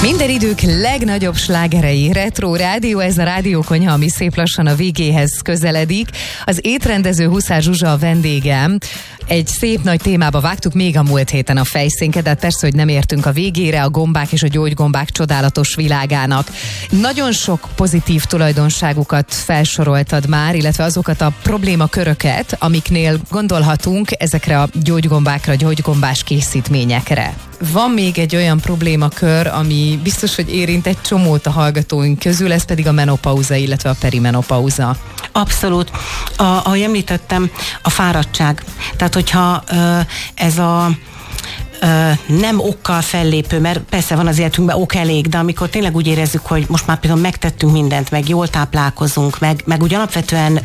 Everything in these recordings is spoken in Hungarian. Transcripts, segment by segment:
Minden idők legnagyobb slágerei, Retro Rádió, ez a rádiókonyha, ami szép lassan a végéhez közeledik. Az étrendező Huszár Zsuzsa a vendégem. Egy szép nagy témába vágtuk még a múlt héten a fejszénket, de persze, hogy nem értünk a végére, a gombák és a gyógygombák csodálatos világának. Nagyon sok pozitív tulajdonságukat felsoroltad már, illetve azokat a problémaköröket, amiknél gondolhatunk ezekre a gyógygombákra, gyógygombás készítményekre. Van még egy olyan problémakör, ami biztos, hogy érint egy csomót a hallgatóink közül, ez pedig a menopauza, illetve a perimenopauza. Abszolút. Ahogy említettem, a fáradtság. Tehát, hogyha ez a nem okkal fellépő, mert persze van az életünkben ok elég, de amikor tényleg úgy érezzük, hogy most már például megtettünk mindent, meg jól táplálkozunk, meg úgy alapvetően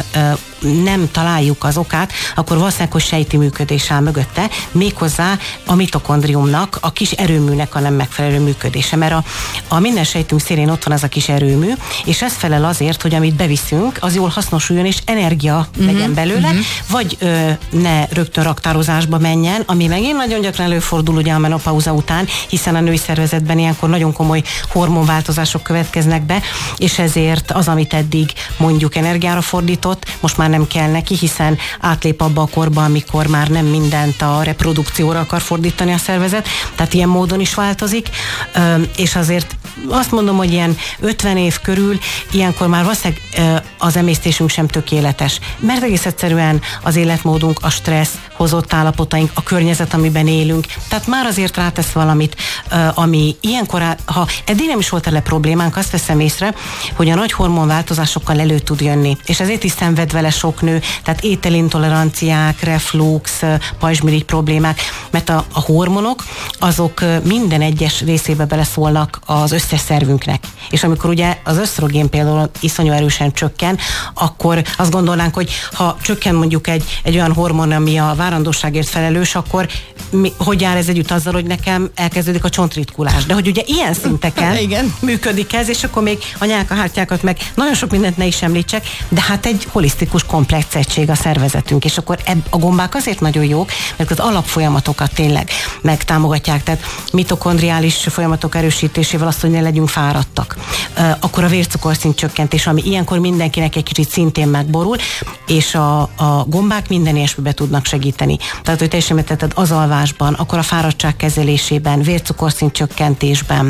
nem találjuk az okát, akkor valószínűleg, hogy sejti működés áll mögötte, méghozzá a mitokondriumnak, a kis erőműnek a nem megfelelő működése, mert a minden sejtünk szélén ott van az a kis erőmű, és ez felel azért, hogy amit beviszünk, az jól hasznosuljon, és energia legyen belőle, vagy ne rögtön raktározásba menjen, ami megint nagyon gyakran előfordul ugye a menopauza után, hiszen a női szervezetben ilyenkor nagyon komoly hormonváltozások következnek be, és ezért az, amit eddig mondjuk energiára fordított, most már nem kell neki, hiszen átlép abba a korba, amikor már nem mindent a reprodukcióra akar fordítani a szervezet, tehát ilyen módon is változik, és azért azt mondom, hogy ilyen 50 év körül ilyenkor már valószínűleg az emésztésünk sem tökéletes, mert egész egyszerűen az életmódunk, a stressz hozott állapotaink, a környezet, amiben élünk, tehát már azért rátesz valamit, ami ilyenkor, ha eddig nem is volt ele problémánk, azt veszem észre, hogy a nagy hormonváltozásokkal elő tud jönni, és ezért is szenved vele sok nő, tehát ételintoleranciák, reflux, pajzsmirigy problémák, mert a hormonok, azok minden egyes részébe beleszólnak az összes szervünknek. És amikor ugye az ösztrogén például iszonyú erősen csökken, akkor azt gondolnánk, hogy ha csökken mondjuk egy olyan hormon, ami a várandóságért felelős, akkor hogy jár ez együtt azzal, hogy nekem elkezdődik a csontritkulás. De hogy ugye ilyen szinteken működik ez, és akkor még a nyálkahártyákat meg nagyon sok mindent ne is említsek, de hát egy holisztikus komplex egység a szervezetünk, és akkor a gombák azért nagyon jók, mert az alapfolyamatokat tényleg megtámogatják, tehát mitokondriális folyamatok erősítésével azt, hogy ne legyünk fáradtak. Akkor a vércukorszint csökkentés, ami ilyenkor mindenkinek egy kicsit szintén megborul, és a gombák minden ilyesmibe tudnak segíteni. Tehát, hogy te is említetted, az alvásban, akkor a fáradtság kezelésében, vércukorszint csökkentésben,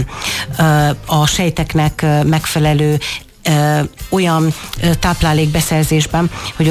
a sejteknek megfelelő olyan táplálékbeszerzésben, hogy